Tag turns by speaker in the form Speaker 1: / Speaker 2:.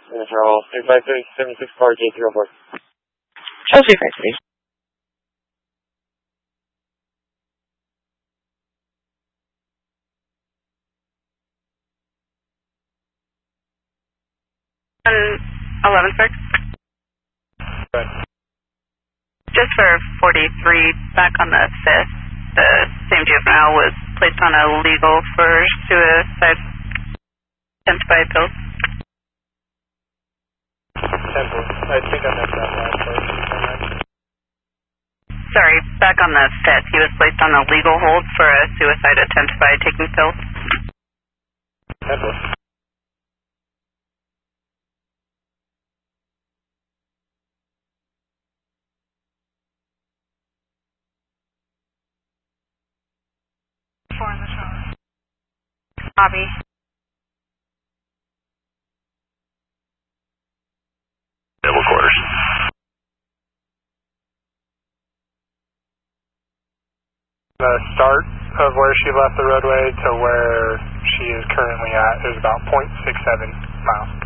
Speaker 1: Charles, 353, 76 car, J304.
Speaker 2: Charles 353.
Speaker 3: And 11, sir.
Speaker 1: Good.
Speaker 3: Just for 43, back on the 5th, the same juvenile was placed on a legal for suicide attempt by pills.
Speaker 1: Temple. I think I missed that last part.
Speaker 3: Sorry, back on the 5th, he was placed on a legal hold for a suicide attempt by taking pills.
Speaker 1: Temple.
Speaker 3: In the shower. Bobby.
Speaker 4: Double quarters.
Speaker 1: The start of where she left the roadway to where she is currently at is about .67 miles.